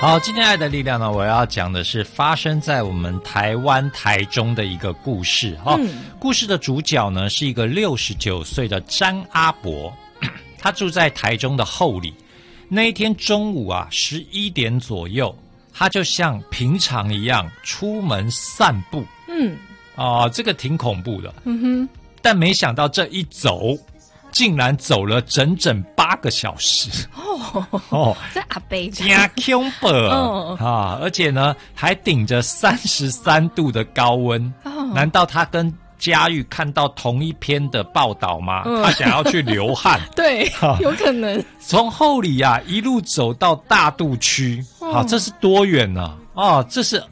好，今天爱的力量呢，我要讲的是发生在我们台湾台中的一个故事。故事的主角呢是一个69岁的詹阿伯，他住在台中的后里。那一天中午啊11点左右，他就像平常一样出门散步。这个挺恐怖的。但没想到这一走，竟然走了整整8个小时。 这阿伯真恐怖而且呢还顶着33度的高温。难道他跟嘉玉看到同一篇的报道吗？他想要去流汗。 对，有可能。 从后里啊一路走到大肚区。这是多远呢？这是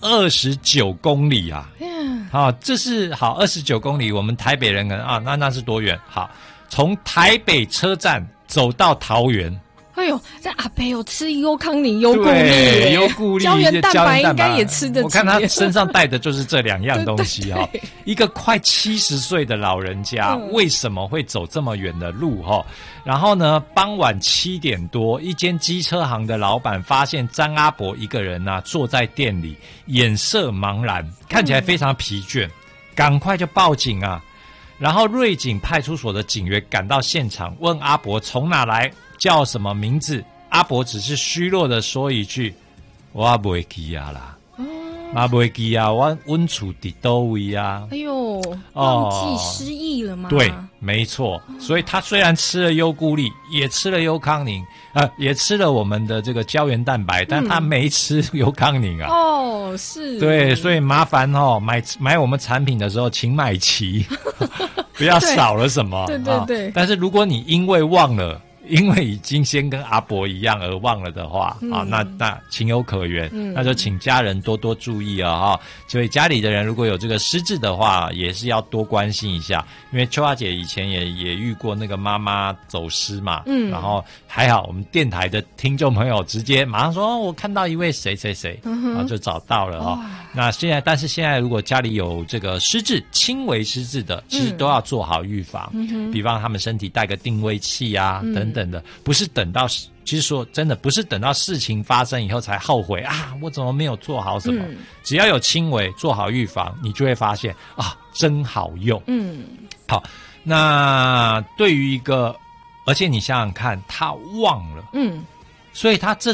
29公里啊。这是29公里，我们台北人可能那是多远？好，从台北车站走到桃园。 哎呦，这阿伯有吃优康宁、优固力、 对，优固力、 胶原蛋白应该也吃得起。 我看他身上带的就是这2样东西。 对一个快70岁的老人家，为什么会走这么远的路？然后呢，傍晚7点多，一间机车行的老板发现詹阿伯一个人坐在店里，眼色茫然，看起来非常疲倦，赶快就报警啊！然后瑞景派出所的警员赶到现场，问阿伯从哪来，叫什么名字。阿伯只是虚弱的说一句：“我不会记啊啦。”我不会记啊，我厝伫倒位啊。 哎呦，忘记失忆了吗？ 对，没错。所以他虽然吃了优固力，也吃了优康宁，也吃了我们的这个胶原蛋白，但他没吃优康宁啊。 是。对， 所以麻烦买我们产品的时候，请买齐，不要少了什么。 对。 但是如果你因为忘了，因为已经先跟阿伯一样而忘了的话，那情有可原。那就请家人多多注意所以家里的人如果有这个失智的话，也是要多关心一下。因为秋华姐以前也遇过那个妈妈走失嘛，然后还好我们电台的听众朋友直接马上说，我看到一位谁谁谁，然后就找到了但是现在如果家里有这个失智、轻微失智的，其实都要做好预防。比方他们身体带个定位器等等的，不是等到，其实说真的，不是等到事情发生以后才后悔我怎么没有做好什么。只要有轻微做好预防，你就会发现真好用。好，那对于一个，而且你想想看，他忘了，所以他这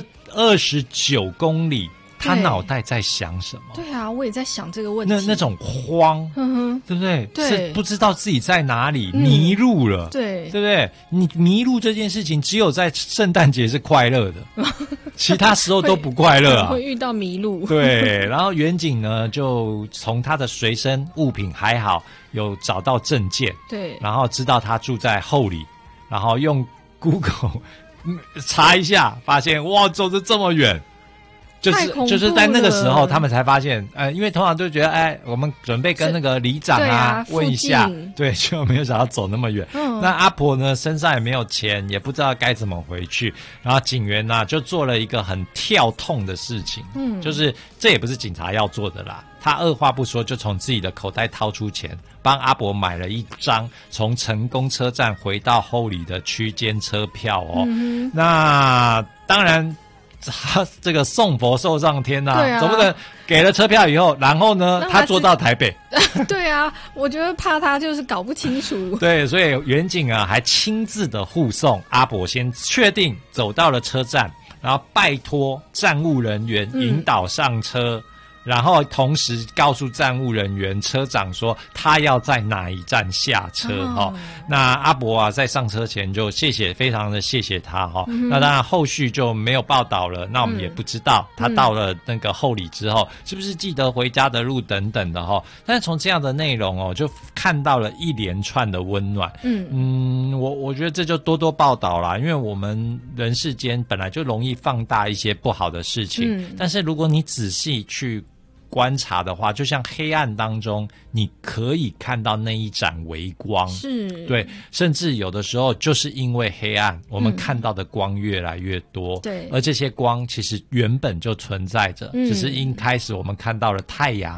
29公里。他脑袋在想什么？ 对啊，我也在想这个问题。 那种慌，对不对？是不知道自己在哪里，迷路了，对不对？你迷路这件事情，只有在圣诞节是快乐的，其他时候都不快乐会遇到迷路。 对，然后远景呢，就从他的随身物品还好，有找到证件， 对， 然后知道他住在后里，然后用 Google 查一下，发现哇，走得这么远。就是在那个时候，他们才发现，因为通常都觉得，我们准备跟那个里长问一下，对，就没有想要走那么远。那阿婆呢，身上也没有钱，也不知道该怎么回去。然后警员就做了一个很跳痛的事情，就是这也不是警察要做的啦。他二话不说，就从自己的口袋掏出钱，帮阿伯买了一张从成功车站回到后里的区间车票那当然。他这个送佛送上天总不能给了车票以后，然后呢，他坐到台北。 对啊，我觉得怕他就是搞不清楚。 对，所以远景还亲自的护送阿伯，先确定走到了车站，然后拜托站务人员引导上车。然后同时告诉站务人员车长说他要在哪一站下车那阿伯在上车前就非常的谢谢他那当然后续就没有报道了，那我们也不知道他到了那个后里之后是不是记得回家的路等等的但是从这样的内容就看到了一连串的温暖。我觉得这就多多报道啦，因为我们人世间本来就容易放大一些不好的事情，但是如果你仔细去观察的话，就像黑暗当中你可以看到那一盏微光，是对，甚至有的时候就是因为黑暗我们看到的光越来越多，对，而这些光其实原本就存在着，只是一开始我们看到了太阳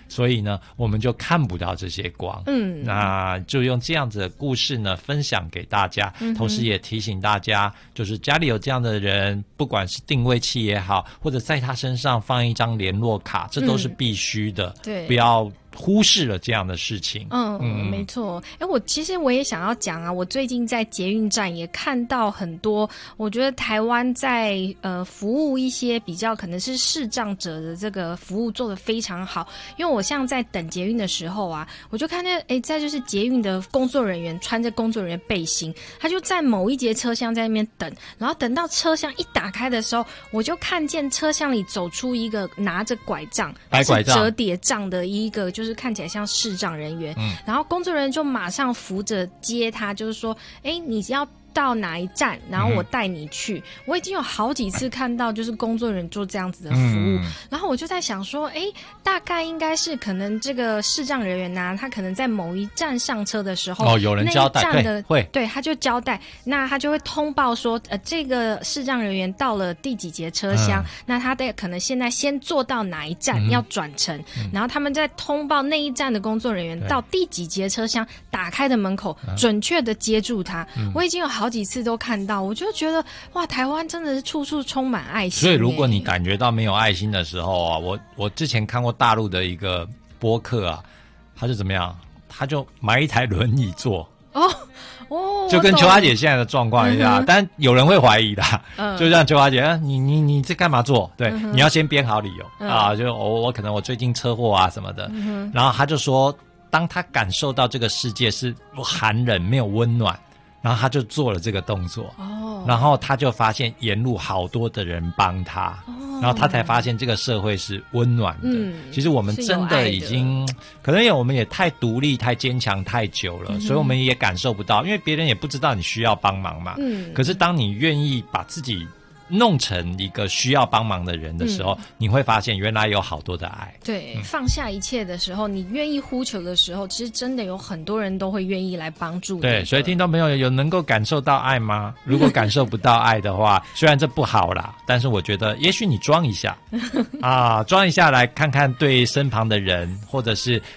所以呢，我们就看不到这些光。那就用这样子的故事呢，分享给大家，同时也提醒大家，就是家里有这样的人，不管是定位器也好，或者在他身上放一张联络卡，这都是必须的。 对， 不要忽视了这样的事情。 没错。其实我也想要讲啊，我最近在捷运站也看到很多，我觉得台湾在服务一些比较可能是视障者的这个服务做得非常好。因为我像在等捷运的时候啊，我就看见在就是捷运的工作人员穿着工作人员背心，他就在某一节车厢在那边等，然后等到车厢一打开的时候，我就看见车厢里走出一个拿着拐杖， 白拐杖， 折叠杖的一个，就是看起来像视障人员。然后工作人员就马上扶着接他，就是说，你要到哪一站，然后我带你去。我已经有好几次看到就是工作人员做这样子的服务，然后我就在想说，大概应该是可能这个视障人员啊，他可能在某一站上车的时候， 有人交代， 那一站的对， 他就交代，那他就会通报说，这个视障人员到了第几节车厢，那他可能现在先坐到哪一站，要转乘，然后他们再通报那一站的工作人员到第几节车厢打开的门口，准确的接住他。我已经有好几次都看到，我就觉得哇，台湾真的是处处充满爱心。 所以如果你感觉到没有爱心的时候啊，我之前看过大陆的一个播客啊，他就怎么样，他就买一台轮椅坐。就跟秋花姐现在的状况一样，但有人会怀疑的，就像秋花姐，你这干嘛做？对，你要先编好理由啊，就我可能我最近车祸啊什么的，然后他就说，当他感受到这个世界是寒冷没有温暖，然后他就做了这个动作，然后他就发现沿路好多的人帮他，然后他才发现这个社会是温暖的。其实我们真的已经，可能我们也太独立、太坚强太久了，所以我们也感受不到，因为别人也不知道你需要帮忙嘛。可是当你愿意把自己弄成一个需要帮忙的人的时候，你会发现原来有好多的爱。 对，放下一切的时候，你愿意呼求的时候，其实真的有很多人都会愿意来帮助你。 对，所以听众朋友有能够感受到爱吗？如果感受不到爱的话，虽然这不好啦，但是我觉得也许你装一下啊，装一下来看看对身旁的人，或者是